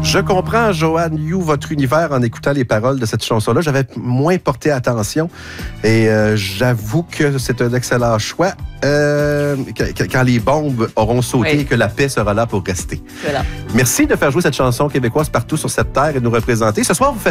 Je comprends, Joanne You, votre univers en écoutant les paroles de cette chanson-là. J'avais moins porté attention et j'avoue que c'est un excellent choix. Quand les bombes auront sauté et que la paix sera là pour rester. Voilà. Merci de faire jouer cette chanson québécoise partout sur cette terre et de nous représenter. Ce soir, vous faites